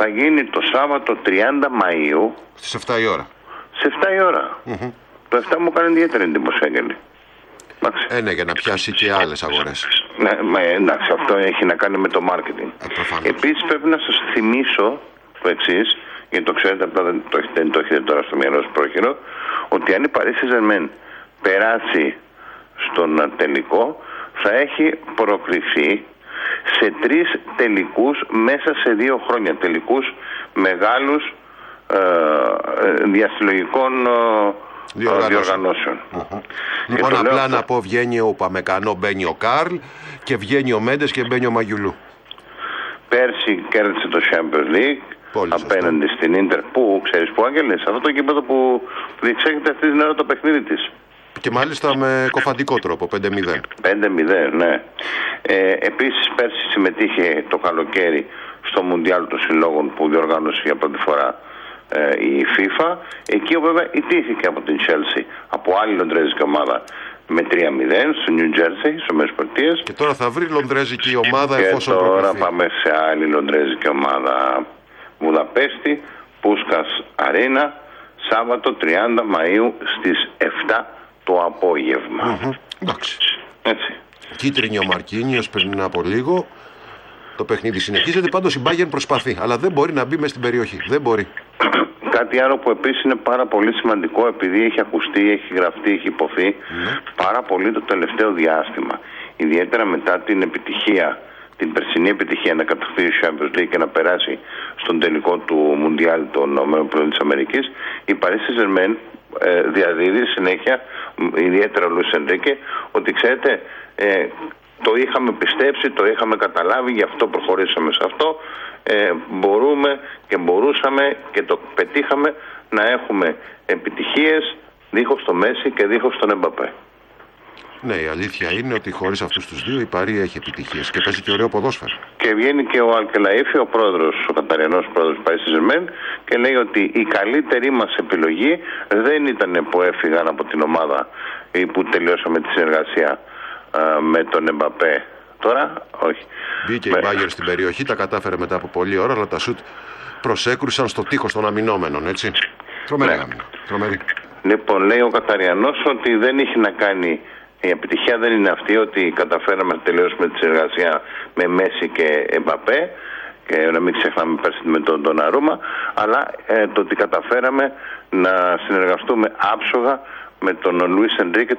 θα γίνει το Σάββατο 30 Μαΐου. Στις 7 η ώρα. Σε 7 η ώρα. Το 7 μου κάνει ιδιαίτερη εντύπωση, Άγγελε. Ναι, για να πιάσει και άλλες αγορές. Ναι, εντάξει, αυτό έχει να κάνει με το marketing. Επίσης πρέπει να σας θυμίσω το εξής, γιατί το ξέρετε, απλά δεν το έχετε τώρα στο μυαλό σας πρόχειρο, ότι αν η Paris Saint-Germain περάσει στον τελικό, θα έχει προκριθεί σε 3 τελικούς μέσα σε 2 χρόνια. Τελικούς μεγάλους διαστηλογικών διοργανώσεων. Λοιπόν, απλά να πω, βγαίνει ο Παμεκανό, μπαίνει ο Καρλ και βγαίνει ο Μέντες και μπαίνει ο Μαγιουλού. Πέρσι κέρδισε το Champions League απέναντι στην Ίντερ. Πού, ξέρεις πού, Άγγελε? Σε αυτό το κήπεδο που διεξάγεται αυτή την ώρα το παιχνίδι της. Και μάλιστα με κοφαντικό τρόπο, 5-0. 5-0, ναι. Επίσης πέρσι συμμετείχε το καλοκαίρι στο Μουντιάλ των Συλλόγων που διοργάνωσε για πρώτη φορά η FIFA. Εκεί βέβαια ιτήθηκε από την Chelsea, από άλλη λονδρέζικη ομάδα, με 3-0 στο New Jersey, στο ΜΕΣΠΟΡΤΙΑΣ. Και τώρα θα βρει λονδρέζικη ομάδα εφόσον προκριθεί. Και τώρα προκριθεί. πάμε σε άλλη λονδρέζικη ομάδα, Βουδαπέστη, Πούσκας Αρένα, Σάββατο 30 Μαΐου στις 7 το απόγευμα. Εντάξει. Έτσι. Κίτρινη ο Μαρκίνιος πριν από λίγο. Το παιχνίδι συνεχίζεται. Πάντως η Bayern προσπαθεί, αλλά δεν μπορεί να μπει μες στην περιοχή. Δεν μπορεί. Κάτι άλλο που επίσης είναι πάρα πολύ σημαντικό, επειδή έχει ακουστεί, έχει γραφτεί, έχει υποθεί πάρα πολύ το τελευταίο διάστημα. Ιδιαίτερα μετά την επιτυχία, την περσινή επιτυχία να κατακτήσει η Champions League και να περάσει στον τελικό του Μουντιάλ των ΗΠΑ, η Paris Saint-Germain διαδίδει συνέχεια, ιδιαίτερα ο Λουίς Ενρίκε, ότι ξέρετε, το είχαμε πιστέψει, το είχαμε καταλάβει, γι' αυτό προχωρήσαμε σε αυτό. Μπορούμε και μπορούσαμε και το πετύχαμε να έχουμε επιτυχίες δίχως το Μέση και δίχως τον Εμπαπέ. Ναι, η αλήθεια είναι ότι χωρίς αυτούς τους δύο η Παρί έχει επιτυχίες και παίζει και ωραίο ποδόσφαιρο. Και βγαίνει και ο Αλκελαΐφη, ο πρόεδρος, ο καταριανός πρόεδρος του Paris Saint-Germain, και λέει ότι η καλύτερη μας επιλογή δεν ήταν που έφυγαν από την ομάδα ή που τελειώσαμε τη συνεργασία με τον Εμπαπέ. Τώρα, όχι. Μπήκε η Bayern στην περιοχή, τα κατάφερε μετά από πολλή ώρα, αλλά τα σουτ προσέκρουσαν στο τείχος των αμυνόμενων, έτσι. Τρομερή άμυνα. Τρομερή. Λοιπόν, λέει ο Καταριανός ότι δεν έχει να κάνει, η επιτυχία δεν είναι αυτή ότι καταφέραμε να τελειώσουμε τη συνεργασία με Μέση και Εμπαπέ, και να μην ξεχνάμε πέρσι με τον Ντοναρούμα, αλλά το ότι καταφέραμε να συνεργαστούμε άψογα με τον Λουίς Ενρίκε,